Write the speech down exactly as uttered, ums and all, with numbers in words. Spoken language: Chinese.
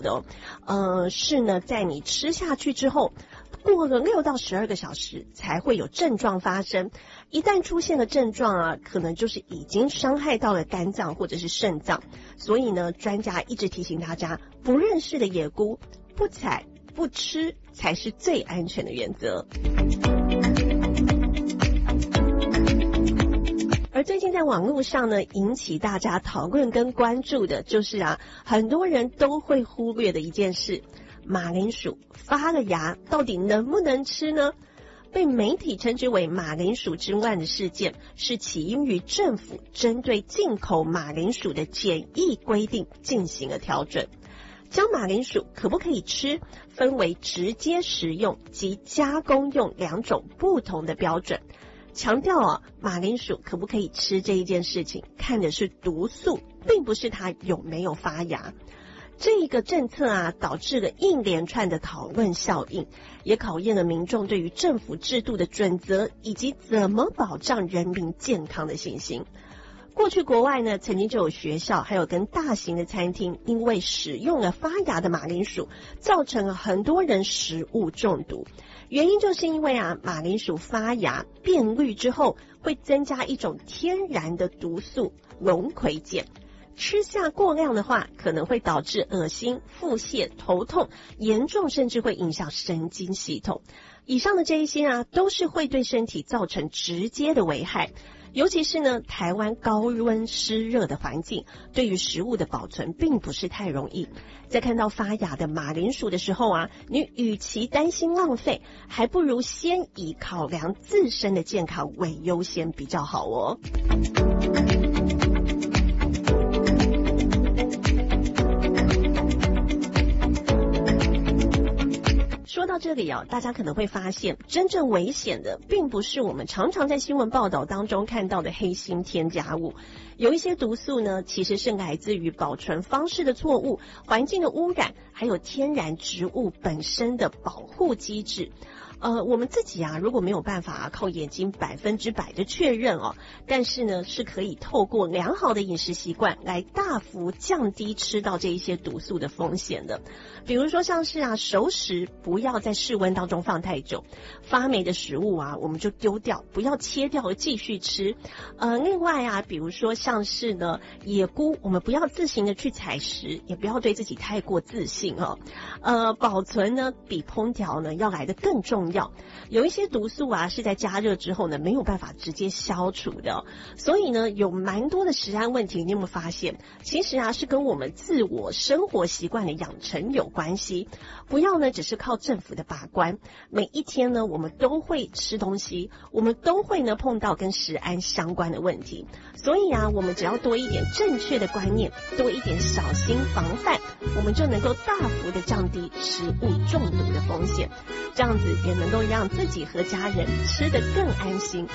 的，呃，是呢，在你吃下去之后，过了六到十二个小时才会有症状发生。一旦出现了症状啊，可能就是已经伤害到了肝脏或者是肾脏。所以呢，专家一直提醒大家，不认识的野菇不采不吃才是最安全的原则。而最近在网络上呢，引起大家讨论跟关注的就是啊，很多人都会忽略的一件事，马铃薯发了芽到底能不能吃呢？被媒体称之为马铃薯之乱的事件，是起因于政府针对进口马铃薯的检疫规定进行了调整，将马铃薯可不可以吃分为直接食用及加工用两种不同的标准。强调啊，马铃薯可不可以吃这一件事情，看的是毒素，并不是它有没有发芽。这一个政策啊，导致了一连串的讨论效应，也考验了民众对于政府制度的准则以及怎么保障人民健康的信心。过去国外呢，曾经就有学校还有跟大型的餐厅，因为使用了发芽的马铃薯，造成了很多人食物中毒。原因就是因为啊，马铃薯发芽变绿之后，会增加一种天然的毒素龙葵碱。吃下过量的话，可能会导致恶心、腹泻、头痛，严重甚至会影响神经系统。以上的这一些啊，都是会对身体造成直接的危害。尤其是呢，台湾高温湿热的环境，对于食物的保存并不是太容易。在看到发芽的马铃薯的时候啊，你与其担心浪费，还不如先以考量自身的健康为优先比较好哦。说到这里啊，大家可能会发现，真正危险的并不是我们常常在新闻报道当中看到的黑心添加物，有一些毒素呢，其实是来自于保存方式的错误、环境的污染，还有天然植物本身的保护机制。呃，我们自己啊，如果没有办法、啊、靠眼睛百分之百的确认哦，但是呢，是可以透过良好的饮食习惯来大幅降低吃到这一些毒素的风险的。比如说像是啊，熟食不要在室温当中放太久，发霉的食物啊，我们就丢掉，不要切掉继续吃。呃，另外啊，比如说像是呢，野菇，我们不要自行的去采食，也不要对自己太过自信哦。呃，保存呢，比烹调呢要来得更重要。要有一些毒素啊，是在加热之后呢没有办法直接消除的、哦，所以呢有蛮多的食安问题，你有没有发现？其实啊是跟我们自我生活习惯的养成有关系。不要呢只是靠政府的把关，每一天呢我们都会吃东西，我们都会呢碰到跟食安相关的问题。所以啊，我们只要多一点正确的观念，多一点小心防范，我们就能够大幅的降低食物中毒的风险。这样子也能够让自己和家人吃得更安心。